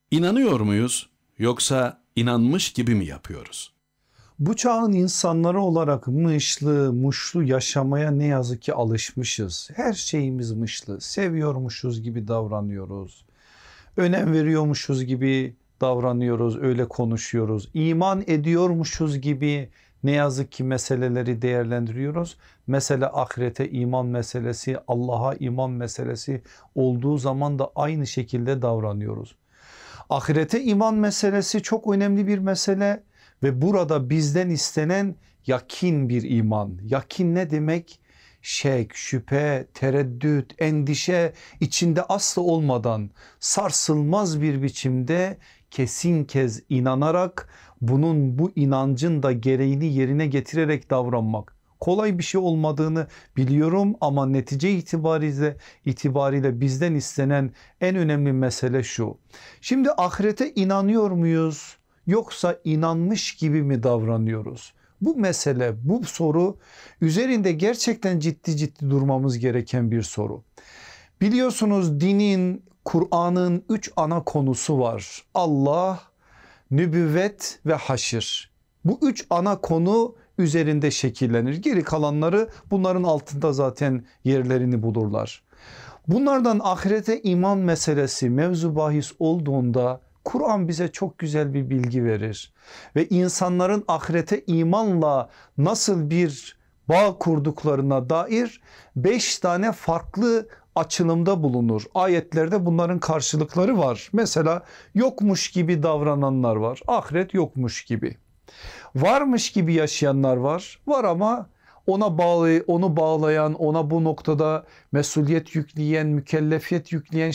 İnanıyor muyuz yoksa inanmış gibi mi yapıyoruz? Bu çağın insanları olarak mışlı muşlu yaşamaya ne yazık ki alışmışız. Her şeyimiz mışlı, seviyormuşuz gibi davranıyoruz. Önem veriyormuşuz gibi davranıyoruz, öyle konuşuyoruz. İman ediyormuşuz gibi ne yazık ki meseleleri değerlendiriyoruz. Mesele ahirete iman meselesi, Allah'a iman meselesi olduğu zaman da aynı şekilde davranıyoruz. Ahirete iman meselesi çok önemli bir mesele ve burada bizden istenen yakin bir iman. Yakin ne demek? Şek, şüphe, tereddüt, endişe içinde asla olmadan sarsılmaz bir biçimde kesin kez inanarak bu inancın da gereğini yerine getirerek davranmak. Kolay bir şey olmadığını biliyorum ama netice itibariyle bizden istenen en önemli mesele şu. Şimdi ahirete inanıyor muyuz yoksa inanmış gibi mi davranıyoruz? Bu mesele, bu soru üzerinde gerçekten ciddi durmamız gereken bir soru. Biliyorsunuz dinin, Kur'an'ın 3 ana konusu var. Allah, nübüvvet ve haşir. Bu 3 ana konu üzerinde şekillenir. Geri kalanları bunların altında zaten yerlerini bulurlar. Bunlardan ahirete iman meselesi mevzu bahis olduğunda Kur'an bize çok güzel bir bilgi verir. Ve insanların ahirete imanla nasıl bir bağ kurduklarına dair 5 tane farklı açılımda bulunur. Ayetlerde bunların karşılıkları var. Mesela yokmuş gibi davrananlar var. Ahiret yokmuş gibi. Varmış gibi yaşayanlar var. Var ama onu bağlayan, ona bu noktada mesuliyet yükleyen, mükellefiyet yükleyen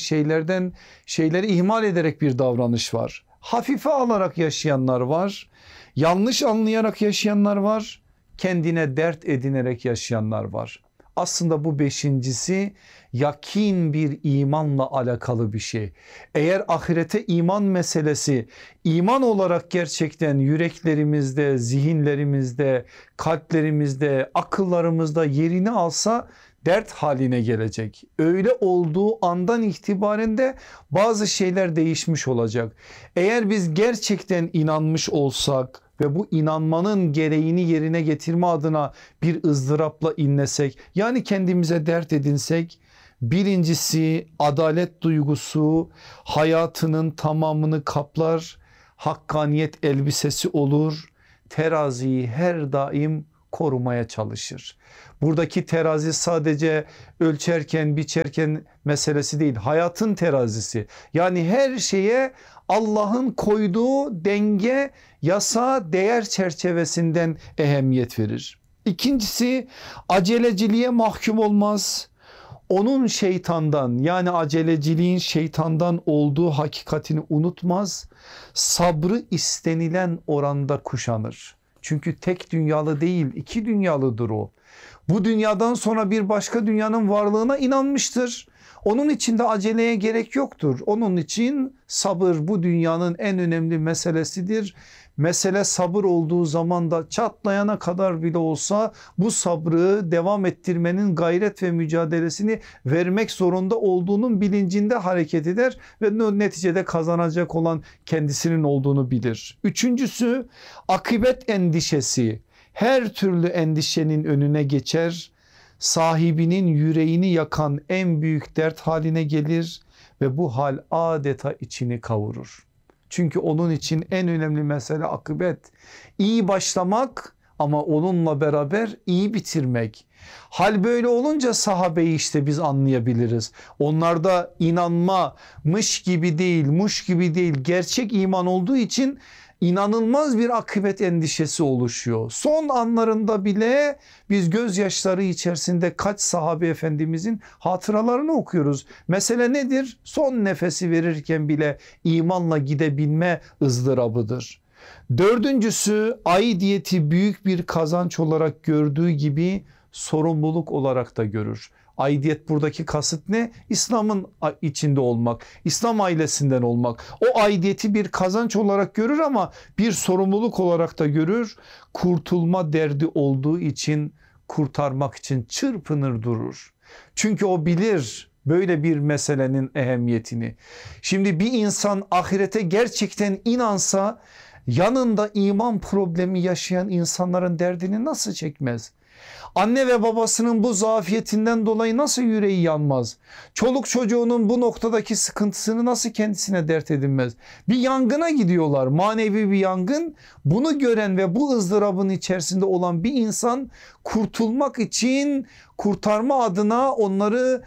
şeyleri ihmal ederek bir davranış var. Hafife alarak yaşayanlar var. Yanlış anlayarak yaşayanlar var. Kendine dert edinerek yaşayanlar var. Aslında bu beşincisi yakin bir imanla alakalı bir şey. Eğer ahirete iman meselesi iman olarak gerçekten yüreklerimizde, zihinlerimizde, kalplerimizde, akıllarımızda yerini alsa dert haline gelecek. Öyle olduğu andan itibaren de bazı şeyler değişmiş olacak. Eğer biz gerçekten inanmış olsak ve bu inanmanın gereğini yerine getirme adına bir ızdırapla inlesek, yani kendimize dert edinsek, birincisi adalet duygusu hayatının tamamını kaplar, hakkaniyet elbisesi olur, teraziyi her daim korumaya çalışır. Buradaki terazi sadece ölçerken biçerken meselesi değil, hayatın terazisi. Yani her şeye Allah'ın koyduğu denge, yasa, değer çerçevesinden ehemmiyet verir. İkincisi aceleciliğe mahkum olmaz. Onun şeytandan, yani aceleciliğin şeytandan olduğu hakikatini unutmaz. Sabrı istenilen oranda kuşanır. Çünkü tek dünyalı değil, 2 dünyalıdır o. Bu dünyadan sonra bir başka dünyanın varlığına inanmıştır. Onun için de aceleye gerek yoktur. Onun için sabır bu dünyanın en önemli meselesidir. Mesele sabır olduğu zaman da çatlayana kadar bile olsa bu sabrı devam ettirmenin gayret ve mücadelesini vermek zorunda olduğunun bilincinde hareket eder ve neticede kazanacak olan kendisinin olduğunu bilir. Üçüncüsü akıbet endişesi. Her türlü endişenin önüne geçer. Sahibinin yüreğini yakan en büyük dert haline gelir ve bu hal adeta içini kavurur. Çünkü onun için en önemli mesele akıbet. İyi başlamak ama onunla beraber iyi bitirmek. Hal böyle olunca sahabeyi işte biz anlayabiliriz. Onlarda inanmamış gibi değil, muş gibi değil, gerçek iman olduğu için İnanılmaz bir akıbet endişesi oluşuyor. Son anlarında bile biz gözyaşları içerisinde kaç sahabe efendimizin hatıralarını okuyoruz. Mesele nedir? Son nefesi verirken bile imanla gidebilme ızdırabıdır. Dördüncüsü aidiyeti büyük bir kazanç olarak gördüğü gibi sorumluluk olarak da görür. Aidiyet buradaki kasıt ne? İslam'ın içinde olmak, İslam ailesinden olmak. O aidiyeti bir kazanç olarak görür ama bir sorumluluk olarak da görür. Kurtulma derdi olduğu için kurtarmak için çırpınır durur. Çünkü o bilir böyle bir meselenin ehemmiyetini. Şimdi bir insan ahirete gerçekten inansa yanında iman problemi yaşayan insanların derdini nasıl çekmez? Anne ve babasının bu zafiyetinden dolayı nasıl yüreği yanmaz? Çoluk çocuğunun bu noktadaki sıkıntısını nasıl kendisine dert edinmez? Bir yangına gidiyorlar, manevi bir yangın. Bunu gören ve bu ızdırabın içerisinde olan bir insan kurtulmak için, kurtarma adına onları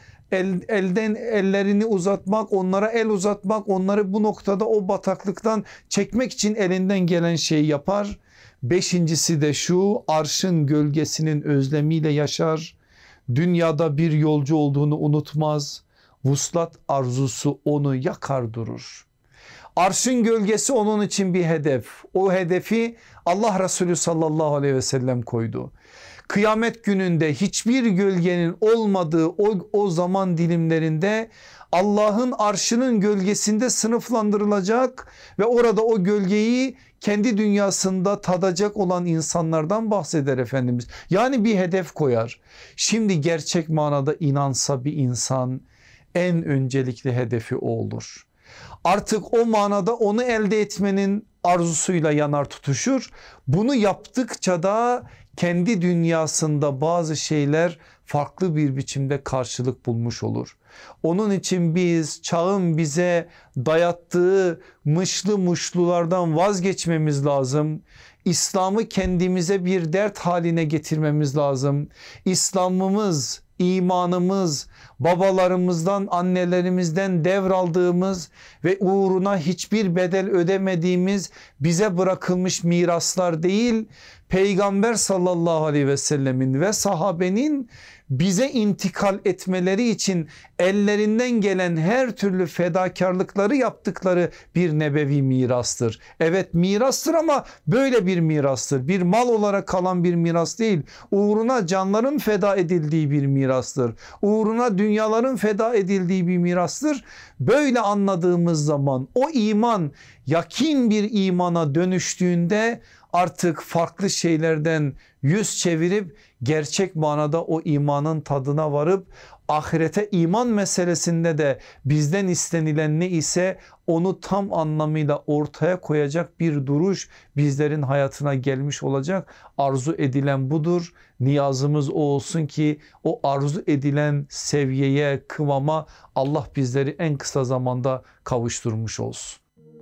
ellerini uzatmak, onlara el uzatmak, onları bu noktada o bataklıktan çekmek için elinden gelen şeyi yapar. Beşincisi de şu: arşın gölgesinin özlemiyle yaşar. Dünyada bir yolcu olduğunu unutmaz. Vuslat arzusu onu yakar durur. Arşın gölgesi onun için bir hedef. O hedefi Allah Resulü sallallahu aleyhi ve sellem koydu. Kıyamet gününde hiçbir gölgenin olmadığı o zaman dilimlerinde Allah'ın arşının gölgesinde sınıflandırılacak ve orada o gölgeyi kendi dünyasında tadacak olan insanlardan bahseder Efendimiz. Yani bir hedef koyar. Şimdi gerçek manada inansa bir insan en öncelikli hedefi o olur. Artık o manada onu elde etmenin arzusuyla yanar tutuşur. Bunu yaptıkça da kendi dünyasında bazı şeyler farklı bir biçimde karşılık bulmuş olur. Onun için biz çağın bize dayattığı mışlı muşlulardan vazgeçmemiz lazım. İslam'ı kendimize bir dert haline getirmemiz lazım. İslam'ımız, imanımız, babalarımızdan, annelerimizden devraldığımız ve uğruna hiçbir bedel ödemediğimiz bize bırakılmış miraslar değil, Peygamber sallallahu aleyhi ve sellemin ve sahabenin bize intikal etmeleri için ellerinden gelen her türlü fedakarlıkları yaptıkları bir nebevi mirastır. Evet, mirastır ama böyle bir mirastır. Bir mal olarak kalan bir miras değil. Uğruna canların feda edildiği bir mirastır. Uğruna dünyaların feda edildiği bir mirastır. Böyle anladığımız zaman o iman yakin bir imana dönüştüğünde artık farklı şeylerden yüz çevirip gerçek manada o imanın tadına varıp ahirete iman meselesinde de bizden istenilen ne ise onu tam anlamıyla ortaya koyacak bir duruş bizlerin hayatına gelmiş olacak. Arzu edilen budur. Niyazımız o olsun ki o arzu edilen seviyeye, kıvama Allah bizleri en kısa zamanda kavuşturmuş olsun.